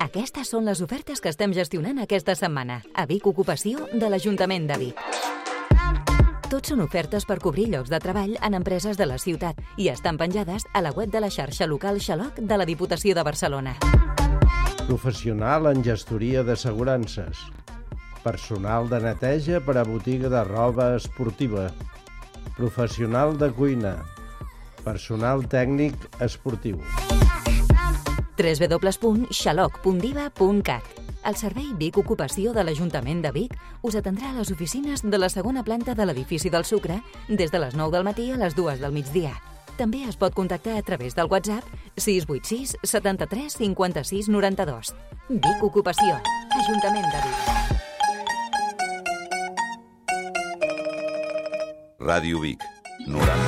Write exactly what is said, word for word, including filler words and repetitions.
Aquestes són les ofertes que estem gestionant aquesta setmana a Vic Ocupació de l'Ajuntament de Vic. Tots són ofertes per cobrir llocs de treball en empreses de la ciutat i estan penjades a la web de la xarxa local Xaloc de la Diputació de Barcelona. Professional en gestoria d'assegurances. Personal de neteja per a botiga de roba esportiva. Professional de cuina. Personal tècnic esportiu. w w w punt xaloc punt diva punt cat. El servei Vic Ocupació de l'Ajuntament de Vic us atendrà a les oficines de la segona planta de l'edifici del Sucre des de les nou del matí a les dues del migdia. També es pot contactar a través del WhatsApp sis vuit sis setanta-tres cinquanta-sis noranta-dos. Vic Ocupació, Ajuntament de Vic. Ràdio Vic, noranta.